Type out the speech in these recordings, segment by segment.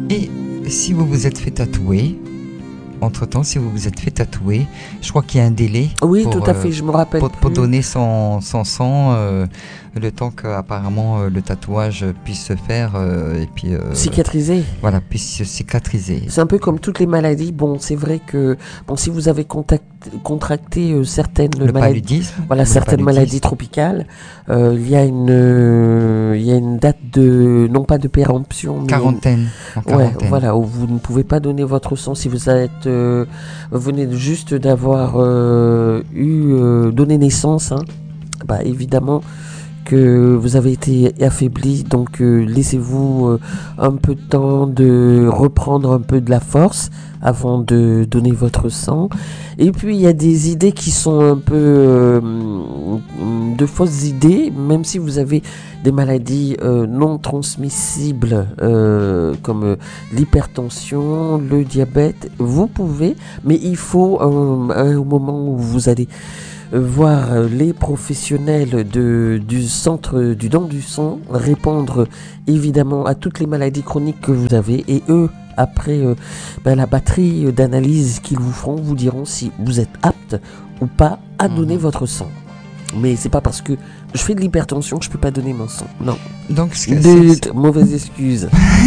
Et si vous vous êtes fait tatouer, entre-temps, si vous vous êtes fait tatouer, je crois qu'il y a un délai. Oui, tout à fait, je me rappelle. Pour donner son sang, le temps qu'apparemment le tatouage puisse se faire et puis cicatriser. Voilà, puisse cicatriser. C'est un peu comme toutes les maladies. Bon, c'est vrai que si vous avez contracté certaines maladies, certaines maladies tropicales, il y a une date de non pas de péremption, quarantaine. Ouais, voilà, où vous ne pouvez pas donner votre sang si vous êtes venez juste d'avoir donné naissance, hein. Bah évidemment que vous avez été affaibli, donc laissez-vous un peu de temps de reprendre un peu de la force avant de donner votre sang. Et puis il y a des idées qui sont un peu de fausses idées, même si vous avez des maladies non transmissibles comme l'hypertension, le diabète, vous pouvez, mais il faut un moment où vous allez voir les professionnels du centre du don du sang répondre évidemment à toutes les maladies chroniques que vous avez, et eux après la batterie d'analyse qu'ils vous feront vous diront si vous êtes apte ou pas à donner votre sang. Mais c'est pas parce que je fais de l'hypertension que je peux pas donner mon sang. Non. Donc mauvaise excuse.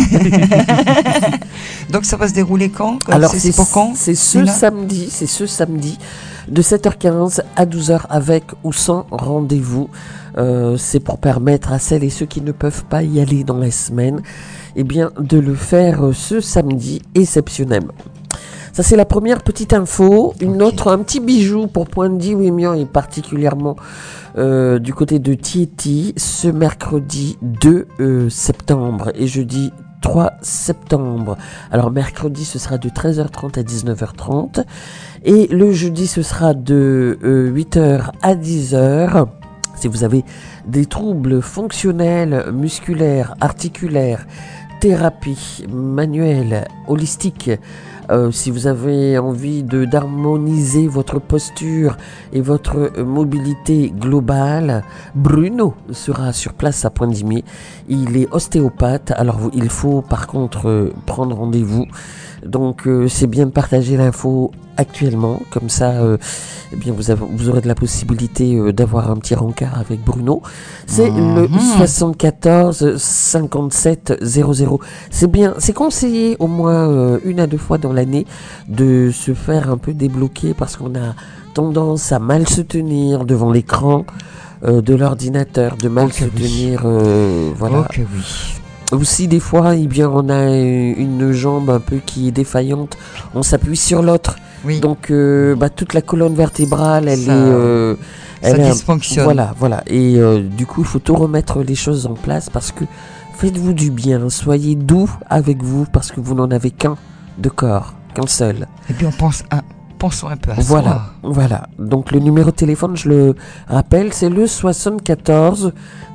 Donc ça va se dérouler quand? Alors c'est pour quand? C'est ce samedi de 7h15 à 12h avec ou sans rendez-vous. C'est pour permettre à celles et ceux qui ne peuvent pas y aller dans la semaine, de le faire ce samedi exceptionnellement. Ça, c'est la première petite info. Une autre, un petit bijou pour Pointy Wimian et particulièrement du côté de Tieti, ce mercredi 2 septembre et jeudi 3 septembre. Alors, mercredi, ce sera de 13h30 à 19h30 et le jeudi, ce sera de 8h à 10h. Si vous avez des troubles fonctionnels, musculaires, articulaires, thérapie manuelle, holistique, si vous avez envie d'harmoniser votre posture et votre mobilité globale, Bruno sera sur place à Pointe-Dimier. Il est ostéopathe, alors il faut par contre prendre rendez-vous. Donc c'est bien de partager l'info actuellement, comme ça vous aurez de la possibilité d'avoir un petit rencard avec Bruno. C'est le 74 57 00. C'est bien, c'est conseillé au moins 1 à 2 fois dans l'année de se faire un peu débloquer parce qu'on a tendance à mal se tenir devant l'écran de l'ordinateur, de mal se tenir, voilà. Ok, oui. Aussi des fois, on a une jambe un peu qui est défaillante, on s'appuie sur l'autre. Oui. Donc toute la colonne vertébrale, ça dysfonctionne. Voilà. Et du coup, il faut tout remettre les choses en place parce que faites-vous du bien, soyez doux avec vous parce que vous n'en avez qu'un de corps, qu'un seul. Et puis pensons un peu à soi. Voilà. Donc le numéro de téléphone, je le rappelle, c'est le 74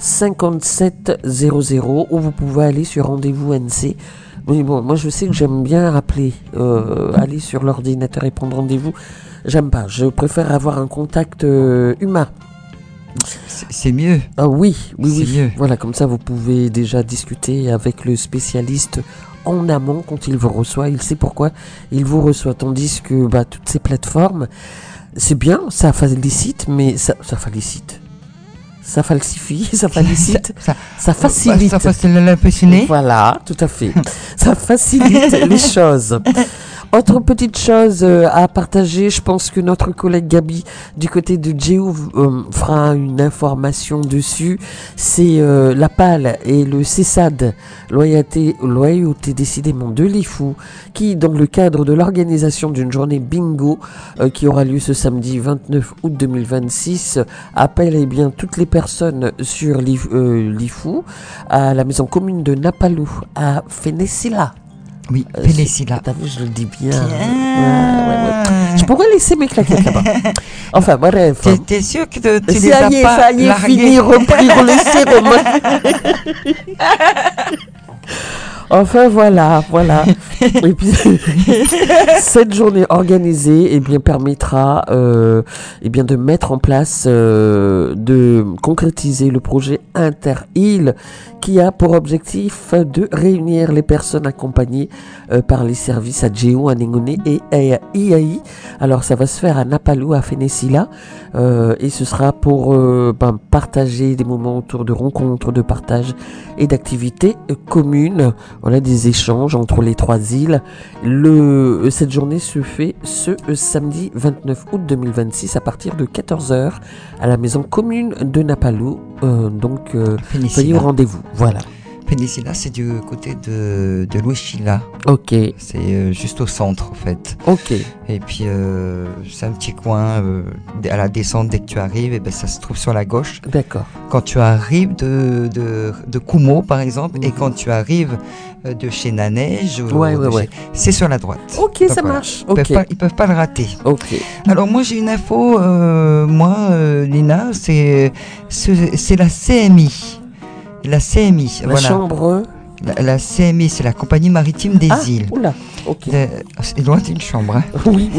57 00 où vous pouvez aller sur Rendez-vous NC. Oui, bon, moi je sais que j'aime bien rappeler, aller sur l'ordinateur et prendre rendez-vous. J'aime pas, je préfère avoir un contact humain. C'est mieux. Ah oui. Mieux. Voilà, comme ça vous pouvez déjà discuter avec le spécialiste en amont quand il vous reçoit. Il sait pourquoi il vous reçoit. Tandis que toutes ces plateformes, c'est bien, ça félicite, mais ça félicite. Ça falsifie, ça félicite, ça facilite. Ça facilite l'impressionné. Voilà, tout à fait. Ça facilite les choses. Autre petite chose à partager, je pense que notre collègue Gabi du côté de Géo fera une information dessus. C'est la PAL et le CESAD, loyauté décidément de l'IFU, qui dans le cadre de l'organisation d'une journée bingo qui aura lieu ce samedi 29 août 2026, appelle toutes les personnes sur l'IFU à la maison commune de Napalou à Fénécila. Oui, Fénécila. T'as vu, je le dis bien. Ouais. Je pourrais laisser mes claquettes là-bas. Enfin, bref. T'es sûr que tu les as pas ça y est, fini, repris, relaissé, Enfin voilà. Et puis cette journée organisée, permettra, de mettre en place, de concrétiser le projet Inter-Île qui a pour objectif de réunir les personnes accompagnées par les services à Djéou, à Nengone et à Iai. Alors ça va se faire à Napalou, à Fénécila, et ce sera pour partager des moments autour de rencontres, de partage et d'activités communes. Voilà, des échanges entre les 3 îles. Cette journée se fait ce samedi 29 août 2026 à partir de 14h à la maison commune de Napalou. Soyez au rendez-vous. Voilà. Fénécila, c'est du côté de Louis-Chila. Ok. C'est juste au centre, en fait. Ok. Et puis, c'est un petit coin à la descente. Dès que tu arrives, ça se trouve sur la gauche. D'accord. Quand tu arrives de Koumo, par exemple, et quand tu arrives de chez Naneige, c'est sur la droite. Ok, donc, ça marche. Ils peuvent pas le rater. Ok. Alors, moi, j'ai une info. Lina, c'est la CMI. La CMI, la chambre. La CMI, c'est la compagnie maritime des îles. Oula, ok. C'est loin d'une chambre. Hein. Oui.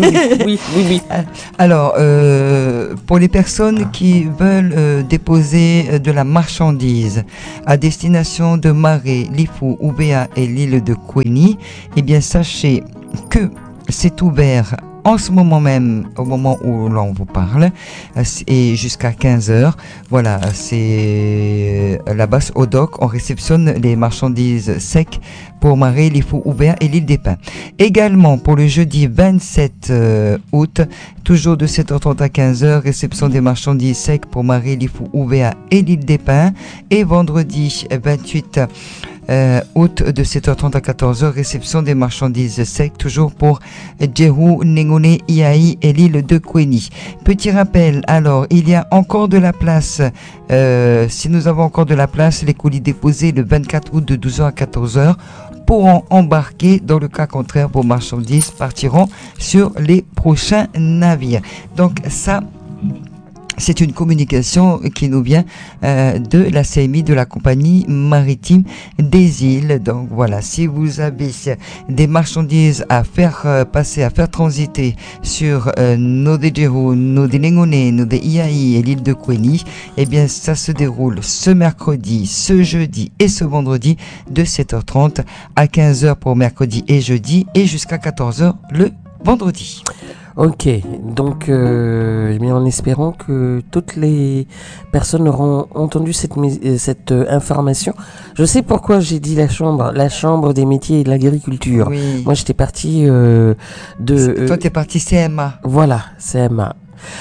Alors, pour les personnes qui veulent déposer de la marchandise à destination de Maré, Lifou, Oubéa et l'île de Kouéni, sachez que c'est ouvert en ce moment même, au moment où l'on vous parle, et jusqu'à 15h. Voilà, c'est là-bas au dock, on réceptionne les marchandises secs pour Maré, Lifou, Oubéa et l'île des Pins. Également, pour le jeudi 27 août, toujours de 7h30 à 15h, réception des marchandises secs pour Maré, Lifou, Oubéa et l'île des Pins. Et vendredi 28 août de 7h30 à 14h, réception des marchandises secs, toujours pour Djéou, Nengone, Iai et l'île de Kouéni. Petit rappel, alors, il y a encore de la place. Si nous avons encore de la place, les colis déposés le 24 août de 12h à 14h pourront embarquer. Dans le cas contraire, vos marchandises partiront sur les prochains navires. Donc ça, c'est une communication qui nous vient de la CMI, de la compagnie maritime des îles. Donc voilà, si vous avez des marchandises à faire passer, à faire transiter sur nos de Djéou, nos de Nengone, nos de Iai et l'île de Kouéni, ça se déroule ce mercredi, ce jeudi et ce vendredi de 7h30 à 15h pour mercredi et jeudi et jusqu'à 14h le vendredi. Ok, donc en espérant que toutes les personnes auront entendu cette information. Je sais pourquoi j'ai dit la chambre des métiers et de l'agriculture. Oui. Moi j'étais partie Toi t'es parti CMA. Voilà, CMA.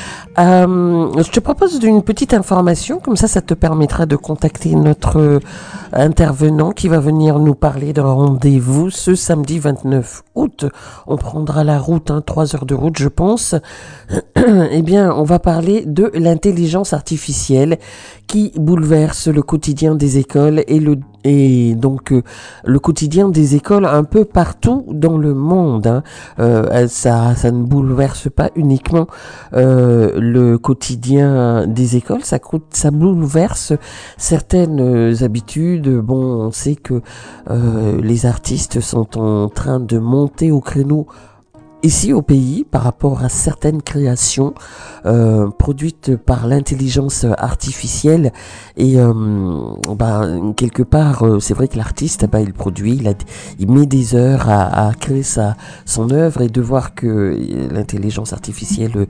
Je te propose d'une petite information, comme ça te permettra de contacter notre intervenant qui va venir nous parler d'un rendez-vous ce samedi 29 août. On prendra la route, 3 heures de route je pense. On va parler de l'intelligence artificielle qui bouleverse le quotidien des écoles et donc le quotidien des écoles un peu partout dans le monde. Ça ne bouleverse pas uniquement le quotidien des écoles, ça bouleverse certaines habitudes. Bon, on sait que les artistes sont en train de monter au créneau ici au pays par rapport à certaines créations produites par l'intelligence artificielle et quelque part c'est vrai que l'artiste il produit, il met des heures à créer son œuvre, et de voir que l'intelligence artificielle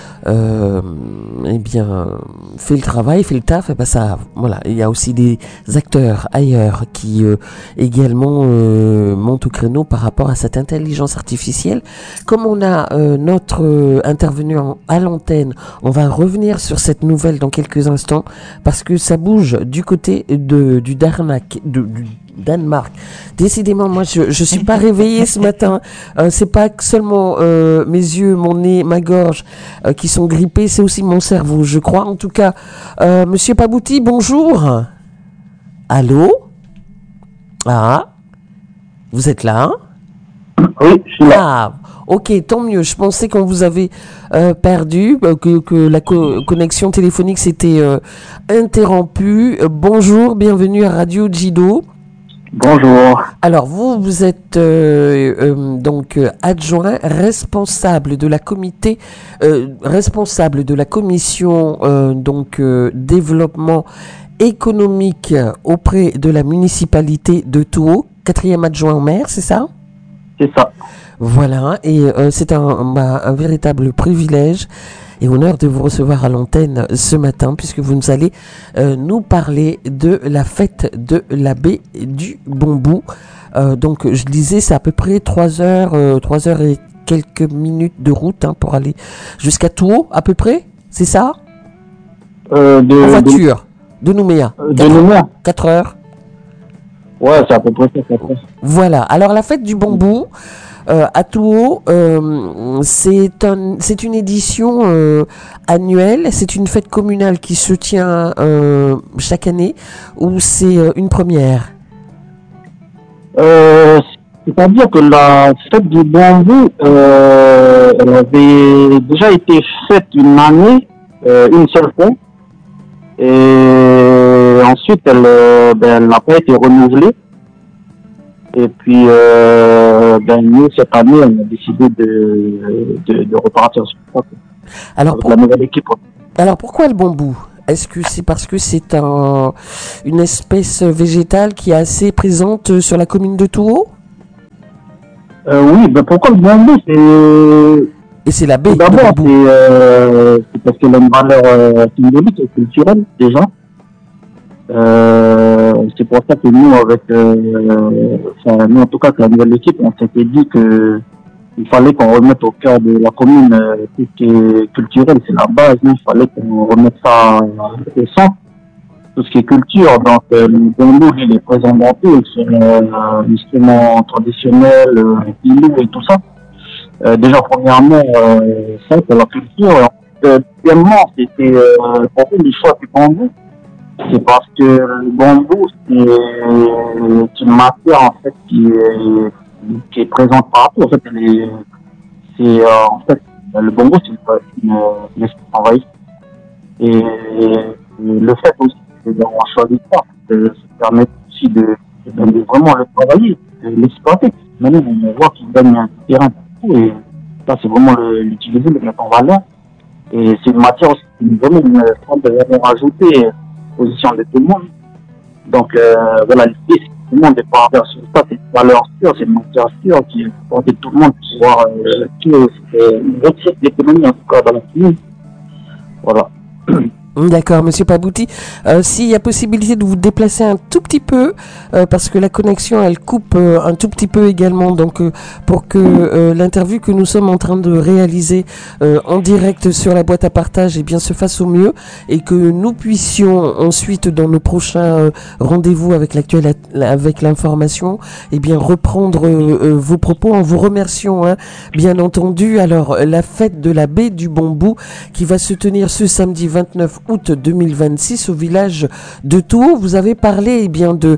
fait le travail, fait le taf, il y a aussi des acteurs ailleurs qui également montent au créneau par rapport à cette intelligence artificielle. Comme on a notre intervenant à l'antenne, on va revenir sur cette nouvelle dans quelques instants parce que ça bouge du côté du Danemark. Décidément, moi, je suis pas réveillée ce matin. C'est pas seulement mes yeux, mon nez, ma gorge qui sont grippés, c'est aussi mon cerveau, je crois. En tout cas, Monsieur Pabouti, bonjour. Allô? Ah, vous êtes là? Oui, je suis là. Ah, ok, tant mieux. Je pensais qu'on vous avait perdu, que la connexion téléphonique s'était interrompue. Bonjour, bienvenue à Radio Jido. Bonjour. Alors, vous êtes donc adjoint responsable de la responsable de la commission développement économique auprès de la municipalité de Touo, 4e adjoint au maire, c'est ça? C'est ça. Voilà, et c'est un véritable privilège et honneur de vous recevoir à l'antenne ce matin, puisque vous nous allez nous parler de la fête de la baie du Bambou. Donc, je disais, c'est à peu près 3 heures et quelques minutes de route pour aller jusqu'à Touo, à peu près, c'est ça? En voiture, de Nouméa. De Nouméa. 4 heures. Ouais, c'est à peu près ça. Voilà, alors la fête du Bambou, à Touo, c'est une édition annuelle, c'est une fête communale qui se tient chaque année, ou c'est une première? C'est-à-dire que la fête du Bambou, elle avait déjà été faite une année, une seule fois, et ensuite elle n'a pas été renouvelée. Et puis, nous, cette année, on a décidé de repartir sur ça. Alors, avec la nouvelle équipe. Alors, pourquoi le bambou? Est-ce que c'est parce que c'est une espèce végétale qui est assez présente sur la commune de Touo? Oui, pourquoi le bambou? Et c'est la baie. D'abord, c'est parce qu'elle a une valeur symbolique et culturelle, déjà. C'est pour ça que nous, nous en tout cas, avec la nouvelle équipe, on s'était dit que il fallait qu'on remette au cœur de la commune tout ce qui est culturel, c'est la base. Il fallait qu'on remette ça au centre, tout ce qui est culture. Donc, le bambou, il est présent dans tout, sur l'instrument traditionnel, pilou et tout ça. Déjà, premièrement, ça, c'est la culture. Deuxièmement, c'était pour nous le choix du bambou. C'est parce que le bambou, c'est une matière en fait qui est présente partout. En fait, le bambou, c'est une espèce envahissante. Et le fait aussi d'avoir choisi ça, ça permet aussi de vraiment le travailler, de l'exploiter. Maintenant, on voit qu'il gagne un terrain partout et là, c'est vraiment l'utiliser, le mettre en valeur. Et c'est une matière aussi qui est vraiment une forme de valeur ajoutée. Position de tout le monde. Donc voilà, l'idée c'est que tout le monde est pas sur ça, c'est une valeur sûre, c'est une matière sûre qui est portée de tout le monde pour pouvoir une réussite d'économie en tout cas dans la commune. Voilà. D'accord, Monsieur Pabouti. S'il y a possibilité de vous déplacer un tout petit peu, parce que la connexion, elle coupe un tout petit peu également, donc pour que l'interview que nous sommes en train de réaliser en direct sur la boîte à partage se fasse au mieux et que nous puissions ensuite, dans nos prochains rendez-vous avec avec l'information, reprendre vos propos en vous remerciant, bien entendu. Alors, la fête de la baie du Bambou qui va se tenir ce samedi 29 août 2026 au village de Touo. Vous avez parlé de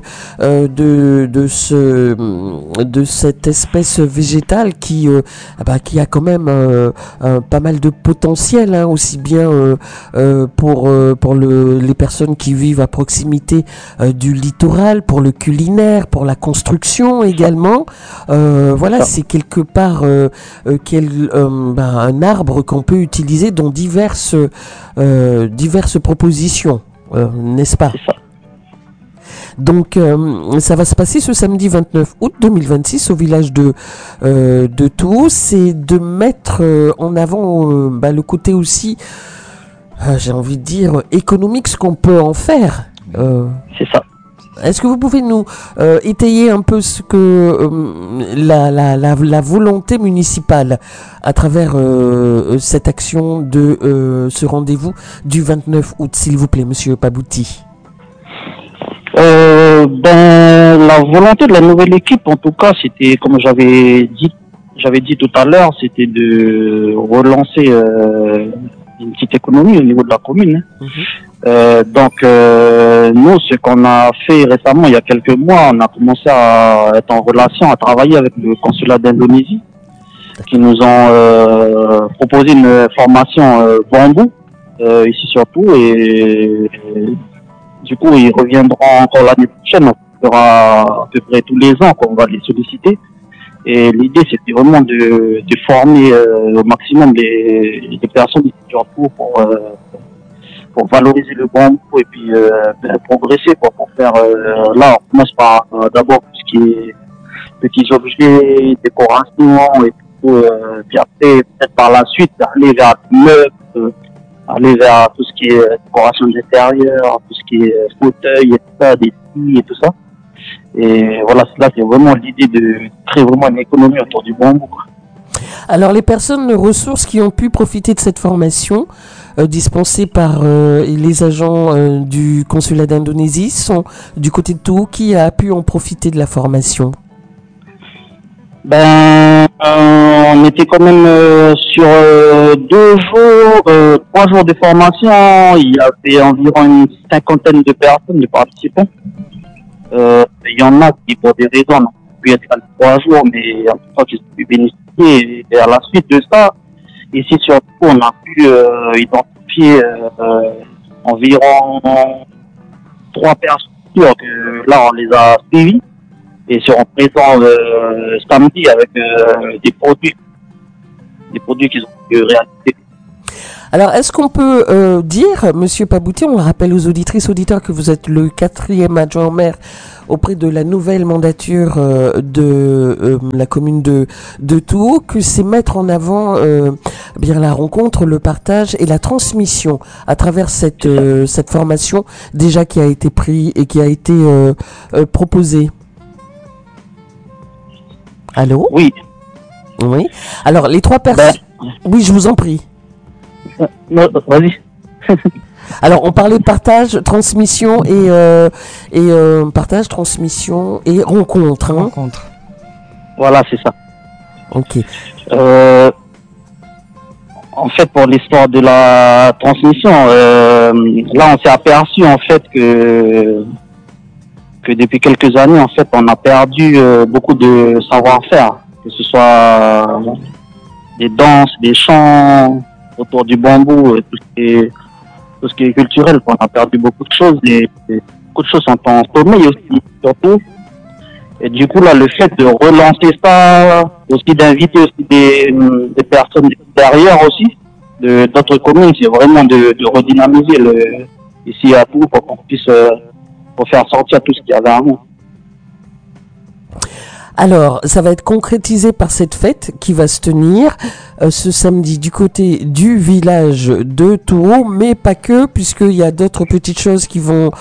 cette espèce végétale qui a quand même pas mal de potentiel, aussi bien pour les personnes qui vivent à proximité du littoral, pour le culinaire, pour la construction également. Voilà, c'est quelque part un arbre qu'on peut utiliser dans diverses propositions, n'est-ce pas? C'est ça. Donc, ça va se passer ce samedi 29 août 2026 au village de Touo. C'est de mettre en avant le côté aussi, j'ai envie de dire, économique, ce qu'on peut en faire. C'est ça. Est-ce que vous pouvez nous étayer un peu ce que la volonté municipale à travers cette action de ce rendez-vous du 29 août, s'il vous plaît, Monsieur Pabouti? La volonté de la nouvelle équipe, en tout cas, c'était, comme j'avais dit tout à l'heure, c'était de relancer une petite économie au niveau de la commune. Donc, nous, ce qu'on a fait récemment, il y a quelques mois, on a commencé à être en relation, à travailler avec le consulat d'Indonésie, qui nous ont proposé une formation bambou, ici surtout, et du coup, ils reviendront encore l'année prochaine fera à peu près tous les ans qu'on va les solliciter. Et l'idée, c'était vraiment de former au maximum les personnes du Tour pour valoriser le bambou et puis progresser pour faire. Là, on commence par d'abord tout ce qui est petits objets, décoration et tout. Puis après, peut-être par la suite, aller vers le meuble, aller vers tout ce qui est décoration d'intérieur, tout ce qui est fauteuil et tout ça, des lits et tout ça. Et voilà, là, c'est vraiment l'idée de créer vraiment une économie autour du bambou. Alors, les personnes ressources qui ont pu profiter de cette formation dispensée par les agents du consulat d'Indonésie sont du côté de Togo. Qui a pu en profiter de la formation? On était quand même sur 3 jours de formation. Il y avait environ une 50aine de personnes, de participants. Il y en a qui, pour des raisons, n'ont pu être à 3 jours, mais en tout cas, qui ont pu bénéficier. Et à la suite de ça, ici surtout, on a pu identifier environ 3 personnes que là, on les a suivis et seront présents samedi avec des produits qu'ils ont pu réaliser. Alors, est-ce qu'on peut dire, Monsieur Pabouty, on le rappelle aux auditrices, auditeurs, que vous êtes le 4e adjoint au maire auprès de la nouvelle mandature de la commune de Tours, que c'est mettre en avant bien la rencontre, le partage et la transmission à travers cette formation déjà qui a été prise et qui a été proposée. Allô? Oui. Oui. Alors, les 3 personnes... Oui, je vous en prie. Non, vas-y. Alors, on parlait de partage, transmission et partage, transmission et rencontre. Hein. Rencontre. Voilà, c'est ça. Ok. En fait, pour l'histoire de la transmission, là, on s'est aperçu en fait que depuis quelques années, en fait, on a perdu beaucoup de savoir-faire, que ce soit des danses, des chants autour du bambou, tout ce qui est culturel. On a perdu beaucoup de choses et beaucoup de choses sont en sommeil aussi, surtout. Et du coup, là, le fait de relancer ça, aussi d'inviter aussi des personnes extérieures aussi, d'autres communes, c'est vraiment de redynamiser ici à Tours pour qu'on puisse pour faire sortir tout ce qu'il y avait avant. Alors, ça va être concrétisé par cette fête qui va se tenir ce samedi du côté du village de Tours, mais pas que, puisqu'il y a d'autres petites choses qui vont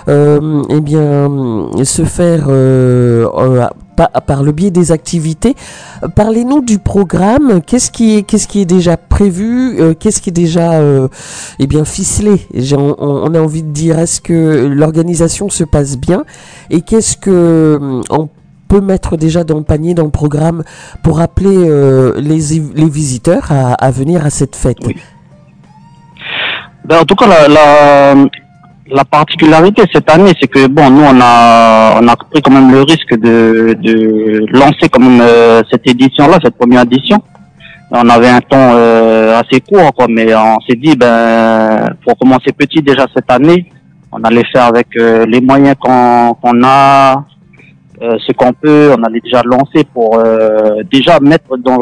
se faire par le biais des activités. Parlez-nous du programme. Qu'est-ce qui est déjà prévu? Qu'est-ce qui est déjà ficelé? On a envie de dire, est-ce que l'organisation se passe bien? Et qu'est-ce que on peut mettre déjà dans le panier, dans le programme, pour appeler les visiteurs à venir à cette fête? Oui. En tout cas, la particularité cette année, c'est que nous on a pris quand même le risque de lancer quand même cette édition-là, cette première édition. On avait un temps assez court, mais on s'est dit pour commencer petit déjà cette année, on allait faire avec les moyens qu'on a. Ce qu'on peut, on allait déjà lancer pour déjà mettre dans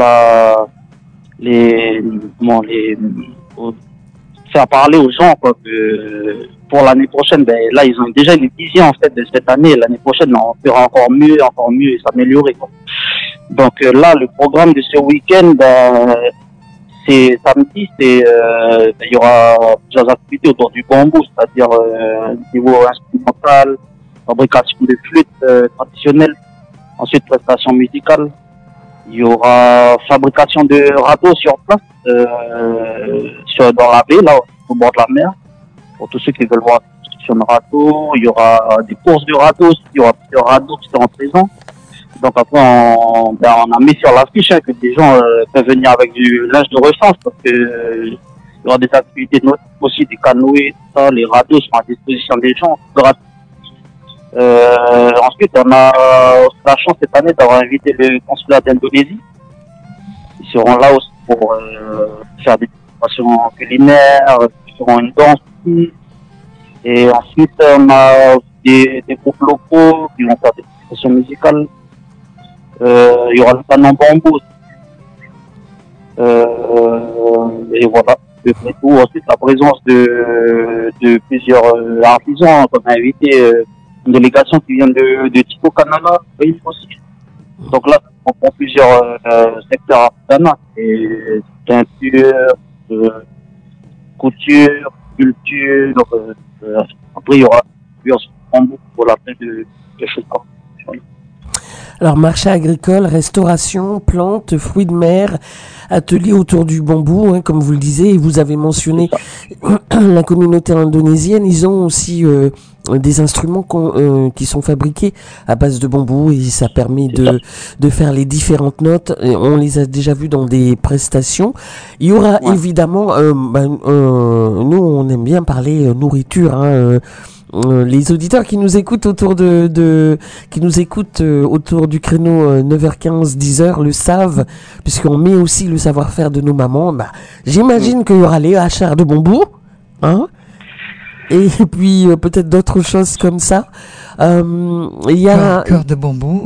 faire parler aux gens que pour l'année prochaine, là ils ont déjà une vision en fait de cette année. L'année prochaine, on fera encore mieux et s'améliorer. Donc là, le programme de ce week-end, c'est samedi, il y aura plusieurs activités autour du bambou, c'est-à-dire niveau instrumental, fabrication de flûtes traditionnelles, ensuite prestation musicale. Il y aura fabrication de radeaux sur place, dans la baie, là, au bord de la mer, pour tous ceux qui veulent voir la construction de radeaux. Il y aura des courses de radeaux, il y aura plusieurs radeaux qui seront présents. Donc après, on a mis sur l'affiche que des gens peuvent venir avec du linge de rechange, parce que il y aura des activités aussi, des canoës, tout ça, les radeaux sont à disposition des gens gratuits. Ensuite, on a la chance cette année d'avoir invité le consulat d'Indonésie. Ils seront là aussi pour faire des démonstrations culinaires, ils feront une danse aussi. Et ensuite, on a des groupes locaux qui vont faire des sessions musicales. Il y aura le canon bambou. Et voilà. Et tout. Ensuite, la présence de plusieurs artisans, comme invité, une délégation qui vient de Tico Canada, aussi. Donc là, on prend plusieurs secteurs artisanaux, et teinture, couture, culture. Donc, après, il y aura plusieurs bambous pour la fin de choses. Alors, marché agricole, restauration, plantes, fruits de mer, atelier autour du bambou, comme vous le disiez, et vous avez mentionné la communauté indonésienne. Ils ont aussi des instruments qui sont fabriqués à base de bambou, et ça permet de faire les différentes notes. Et on les a déjà vus dans des prestations. Il y aura évidemment, nous on aime bien parler nourriture, les auditeurs qui nous écoutent autour autour du créneau 9h15 10h le savent, puisqu'on met aussi le savoir-faire de nos mamans. J'imagine qu'il y aura les hachars de bambou, et puis peut-être d'autres choses comme ça. Il y a cœur de bambou,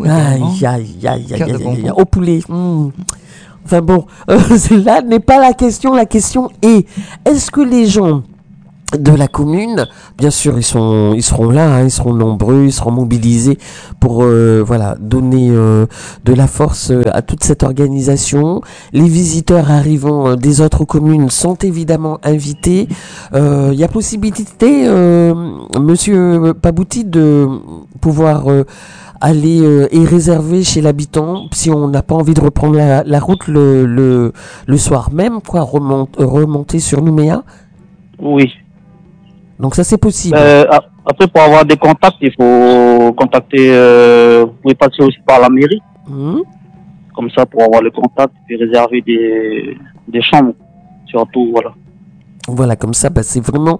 au poulet. Enfin bon, là n'est pas la question. La question est, est-ce que les gens de la commune, bien sûr, ils seront là, ils seront nombreux, ils seront mobilisés pour donner de la force à toute cette organisation. Les visiteurs arrivant des autres communes sont évidemment invités. Il y a possibilité, Monsieur Pabouti, de pouvoir aller et réserver chez l'habitant si on n'a pas envie de reprendre la route le soir même, remonter sur Nouméa. Oui. Donc ça c'est possible. Après, pour avoir des contacts, il faut contacter, vous pouvez passer aussi par la mairie. Comme ça, pour avoir le contact et réserver des chambres, surtout, voilà. Voilà, comme ça, c'est vraiment,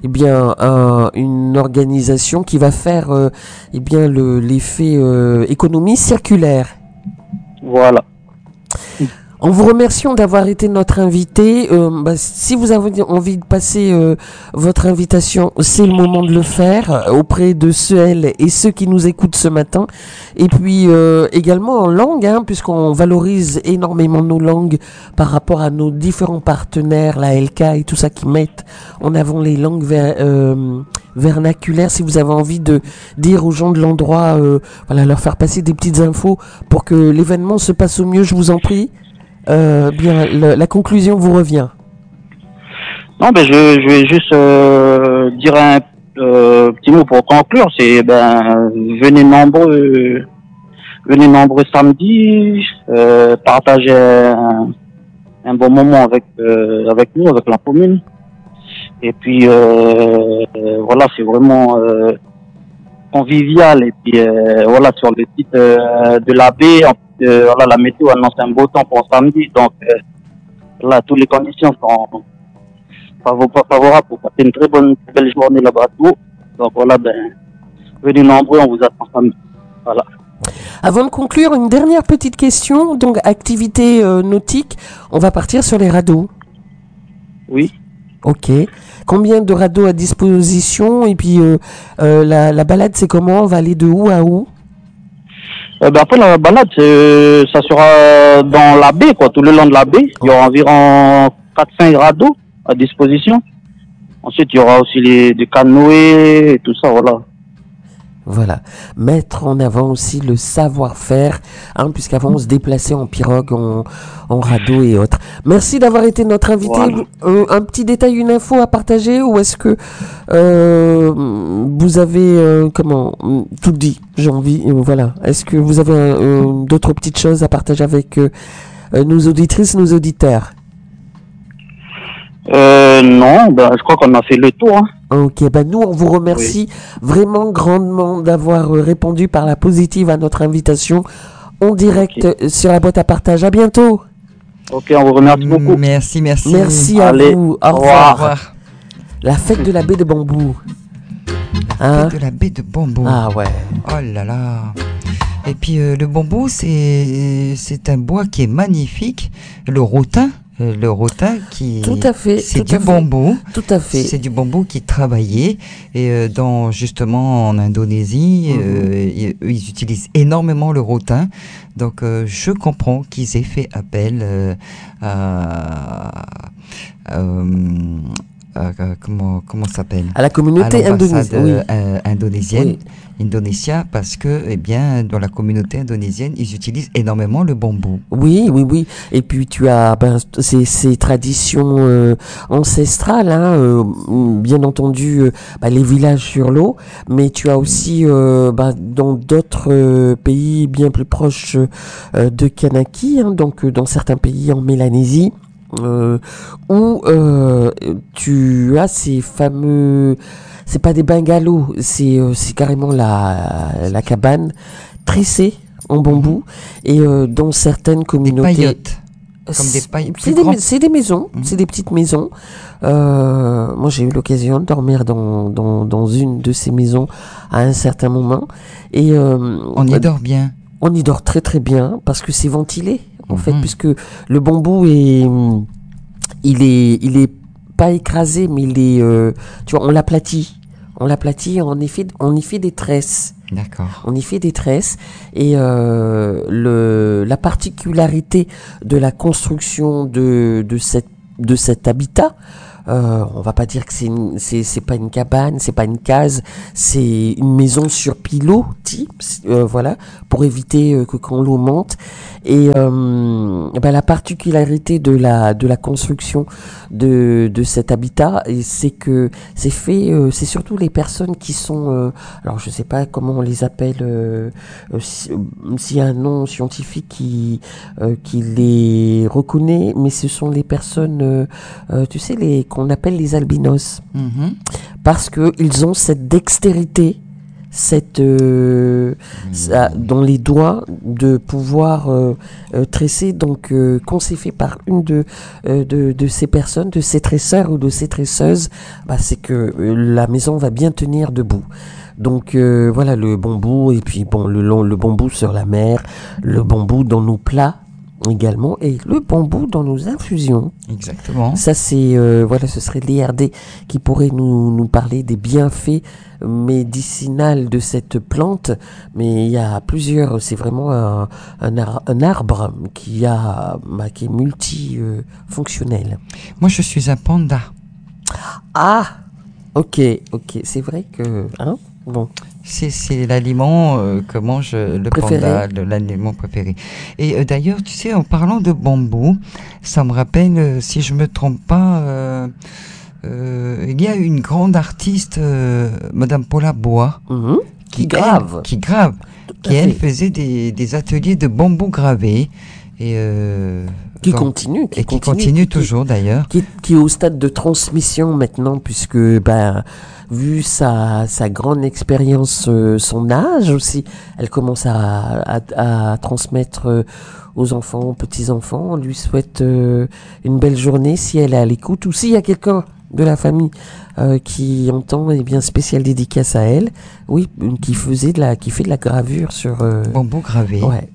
une organisation qui va faire, l'effet économie circulaire. Voilà. En vous remerciant d'avoir été notre invité. Si vous avez envie de passer votre invitation, c'est le moment de le faire auprès de celles et ceux qui nous écoutent ce matin. Et puis également en langue, puisqu'on valorise énormément nos langues par rapport à nos différents partenaires, la LK et tout ça, qui mettent en avant les langues vernaculaires. Si vous avez envie de dire aux gens de l'endroit, leur faire passer des petites infos pour que l'événement se passe au mieux, je vous en prie. La conclusion vous revient. Non, je vais juste dire un petit mot pour conclure. C'est venez nombreux samedi, partager un bon moment avec nous, avec la commune. Et puis c'est vraiment convivial. Et puis sur le site de la baie. La météo annonce un beau temps pour samedi, donc toutes les conditions sont favorables pour passer une très belle journée là-bas. Donc venez nombreux, on vous attend samedi. Voilà. Avant de conclure, une dernière petite question. Donc, activité nautique, on va partir sur les radeaux. Oui. Ok. Combien de radeaux à disposition? Et puis, la balade, c'est comment? On va aller de où à où? Après la balade, ça sera dans la baie, tout le long de la baie. Il y aura environ 4-5 radeaux à disposition. Ensuite, il y aura aussi des canoës et tout ça, voilà. Voilà, mettre en avant aussi le savoir-faire, puisqu'avant on se déplaçait en pirogue, en radeau et autres. Merci d'avoir été notre invité. Voilà. Un petit détail, une info à partager, ou est-ce que vous avez tout dit, j'ai envie, voilà. Est-ce que vous avez d'autres petites choses à partager avec nos auditrices, nos auditeurs? Non, je crois qu'on a fait le tour. Ok, nous on vous remercie vraiment grandement d'avoir répondu par la positive à notre invitation en direct sur la boîte à partage. À bientôt. Ok, on vous remercie beaucoup. Merci. Merci à vous. Au revoir. La fête de la baie de bambou. La fête de la baie de bambou. Ah ouais. Oh là là. Et puis le bambou, c'est un bois qui est magnifique. Le rotin, le rotin qui... Tout à fait. C'est du bambou. Tout à fait. C'est du bambou qui est travaillé. Et justement, en Indonésie, ils utilisent énormément le rotin. Donc, je comprends qu'ils aient fait appel comment ça s'appelle, à la communauté indonésienne, Indonésia, parce que dans la communauté indonésienne, ils utilisent énormément le bambou. Oui. Et puis tu as ces traditions ancestrales, bien entendu, les villages sur l'eau, mais tu as aussi dans d'autres pays bien plus proches de Kanaki, donc dans certains pays en Mélanésie. Où tu as ces fameux, c'est pas des bungalows, c'est carrément la cabane tressée en bambou, et dans certaines communautés, des paillotes, comme des paillotes. C'est des maisons, c'est des petites maisons. Moi j'ai eu l'occasion de dormir dans une de ces maisons à un certain moment, et on y dort bien. On y dort très très bien parce que c'est ventilé. En fait, puisque le bambou il est pas écrasé, mais il est, tu vois, on l'aplatit, on y fait des tresses. D'accord. On y fait des tresses, et la particularité de la construction de cet habitat, on va pas dire que c'est pas une cabane, c'est pas une case, c'est une maison sur pilotis, voilà, pour éviter que quand l'eau monte. Et la particularité de la construction de cet habitat, c'est que c'est fait, c'est surtout les personnes qui sont, alors je sais pas comment on les appelle, s'il y a un nom scientifique qui les reconnaît, mais ce sont les personnes, tu sais, qu'on appelle les albinos, parce que ils ont cette dextérité, dans les doigts, de pouvoir tresser. Donc quand c'est fait par une de ces personnes, de ces tresseurs ou de ces tresseuses, c'est que la maison va bien tenir debout. Donc voilà, le bambou, et puis le bambou sur la mer, le bambou dans nos plats également, et le bambou dans nos infusions. Exactement. Ça c'est ce serait l'IRD qui pourrait nous parler des bienfaits médicinaux de cette plante, mais il y a plusieurs. C'est vraiment un arbre qui est multifonctionnel. Moi je suis un panda. Ah, ok, c'est vrai que bon. C'est l'aliment que mange le préféré. panda, l'aliment préféré. Et d'ailleurs, tu sais, en parlant de bambou, ça me rappelle, si je me trompe pas, il y a une grande artiste, Madame Paula Bois, qui grave, qui elle faisait des ateliers de bambou gravé. Et qui continue toujours d'ailleurs. Qui est au stade de transmission maintenant, puisque vu sa grande expérience, son âge aussi, elle commence à transmettre aux enfants, aux petits-enfants. On lui souhaite une belle journée si elle est à l'écoute, ou s'il y a quelqu'un de la famille qui entend, spéciale dédicace à elle. Oui, qui fait de la gravure sur bambou gravé. Ouais.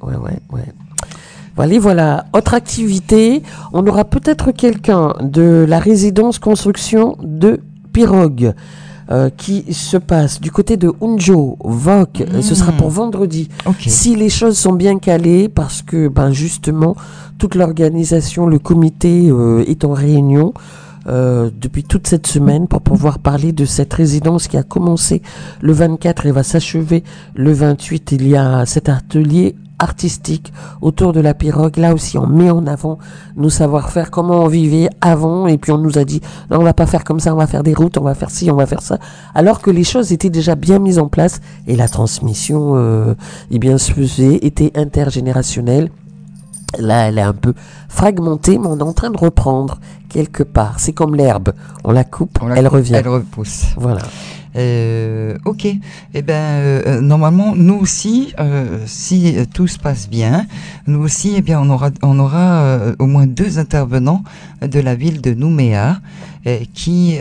Voilà. Autre activité, on aura peut-être quelqu'un de la résidence construction de Pirogue qui se passe du côté de Unjo, Vok. Ce sera pour vendredi. Okay. Si les choses sont bien calées, parce que justement toute l'organisation, le comité est en réunion depuis toute cette semaine pour pouvoir parler de cette résidence qui a commencé le 24 et va s'achever le 28. Il y a cet atelier artistique autour de la pirogue. Là aussi, on met en avant nos savoir-faire, comment on vivait avant, et puis on nous a dit non, on va pas faire comme ça, on va faire des routes, on va faire ci, on va faire ça, alors que les choses étaient déjà bien mises en place, et la transmission se faisait, était intergénérationnelle. Là, elle est un peu fragmentée, mais on est en train de reprendre quelque part. C'est comme l'herbe, on la coupe, elle revient. Elle repousse. Voilà. Ok. Normalement, nous aussi, si tout se passe bien, nous aussi, on aura au moins 2 intervenants de la ville de Nouméa. qui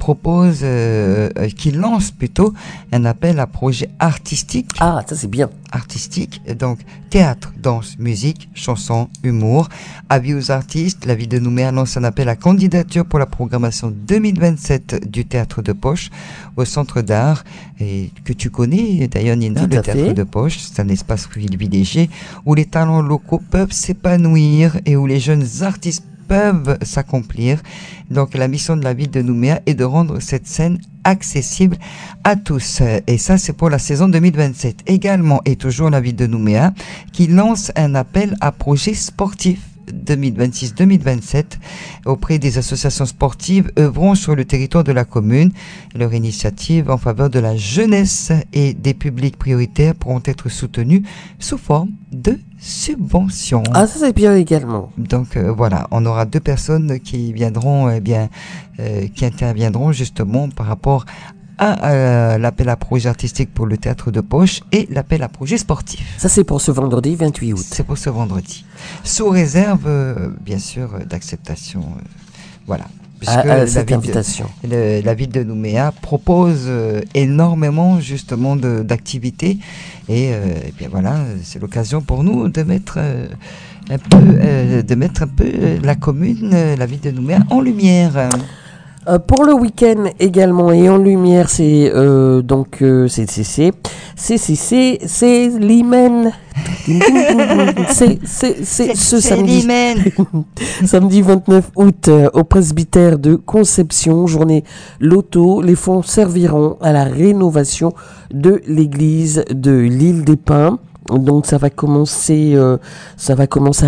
qui lance plutôt un appel à projet artistique. Ah, ça c'est bien. Artistique, donc théâtre, danse, musique, chanson, humour. Avis aux artistes, la ville de Nouméa lance un appel à candidature pour la programmation 2027 du théâtre de poche au centre d'art, et que tu connais d'ailleurs, Nina. Tout le à théâtre fait. de poche, c'est un espace privilégié où les talents locaux peuvent s'épanouir et où les jeunes artistes peuvent s'accomplir. Donc la mission de la ville de Nouméa est de rendre cette scène accessible à tous. Et ça, c'est pour la saison 2027. Également, et toujours la ville de Nouméa, qui lance un appel à projets sportifs 2026-2027 auprès des associations sportives œuvrant sur le territoire de la commune. Leur initiative en faveur de la jeunesse et des publics prioritaires pourront être soutenues sous forme de subventions. Ah, ça c'est bien également. Donc voilà, on aura 2 personnes qui viendront, qui interviendront justement par rapport à l'appel à projet artistique pour le théâtre de poche et l'appel à projet sportif. Ça c'est pour ce vendredi 28 août. C'est pour ce vendredi. Sous réserve, bien sûr, d'acceptation. Voilà. Puisque Cette invitation. la ville de Nouméa propose énormément justement d'activités. Et bien voilà, c'est l'occasion pour nous de mettre un peu la commune, la ville de Nouméa en lumière. Pour le week-end également et en lumière, c'est l'Imen. C'est ce samedi. Samedi 29 août au presbytère de Conception, journée loto. Les fonds serviront à la rénovation de l'église de l'Île des Pins. Donc ça va commencer